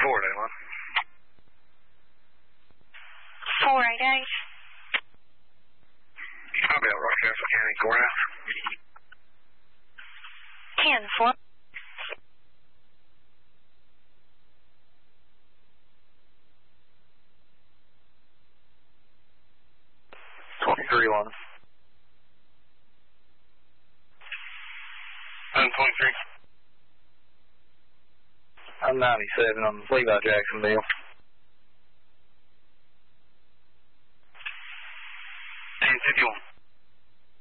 488. 488. Copy out, Rochester County Courthouse. 10-4. $23.1. 7.3. I'm 97 on Levi Jacksonville.